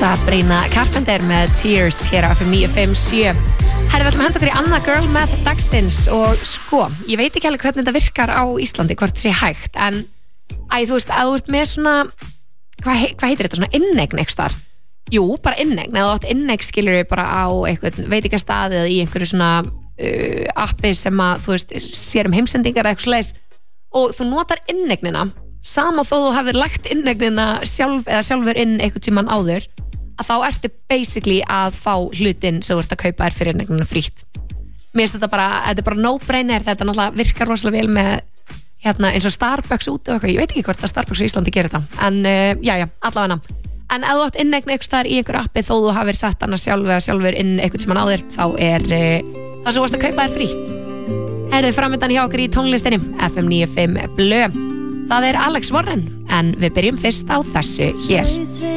Sabrina Carpenter með Tears hér á FM 957. Herðu, við ætlum að henda okkur í annað girl math dagsins og sko, ég veit ekki alveg hvernig þetta virkar á Íslandi, hvort það sé hægt, en þú veist, að þú ert með svona, hvað heitir þetta, svona inneign eitthvað þar? Jú, bara inneign, eða þú átt inneign skilur við bara á eitthvað veitingastað eða í einhverju svona appi sem að, þú veist, sér heimsendingar eða eitthvað svoleiðis og þú notar inneignina, sama þó þú hafir lagt inneignina sjálf eða sjálfur inn einhvern tímann áður, að þá ertu basically að fá hlutin sem þú ert að kaupa þér fyrir inneignina frítt. Mér finnst þetta er bara no-brainer, þetta náttúrulega virkar rosalega vel með eins og Starbucks út og eitthvað, ég veit ekki hvort að Starbucks í Íslandi gerir þetta, en allavega. En ef þú átt inneign eitthvað þar í einhver appi þó þú hafir sett hana sjálfur inn einhvern tímann áður, þá er það sem þú varst að kaupa þér frítt. Herðu framöndan hjá okkur í tónlistinni, FM 95 Blö. Það er Alex Warren, en við byrjum fyrst á þessu hér.